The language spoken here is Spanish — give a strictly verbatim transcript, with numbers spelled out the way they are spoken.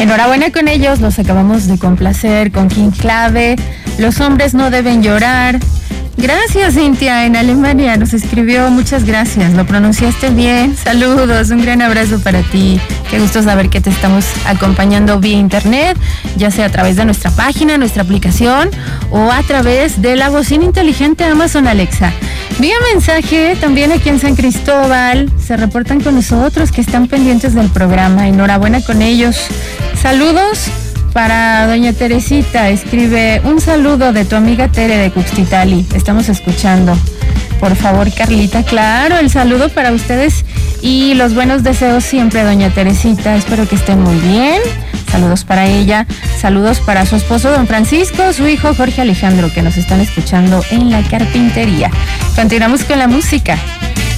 Enhorabuena con ellos, los acabamos de complacer con King Clave, Los hombres no deben llorar. Gracias, Cintia, en Alemania nos escribió, muchas gracias, lo pronunciaste bien, saludos, un gran abrazo para ti, qué gusto saber que te estamos acompañando vía internet, ya sea a través de nuestra página, nuestra aplicación o a través de la bocina inteligente Amazon Alexa. Vía mensaje, también aquí en San Cristóbal, se reportan con nosotros que están pendientes del programa, enhorabuena con ellos, saludos. Para doña Teresita, escribe un saludo de tu amiga Tere de Cuxtitali. Estamos escuchando. Por favor, Carlita, claro, el saludo para ustedes y los buenos deseos siempre, doña Teresita. Espero que estén muy bien. Saludos para ella. Saludos para su esposo, don Francisco, su hijo Jorge Alejandro, que nos están escuchando en la carpintería. Continuamos con la música.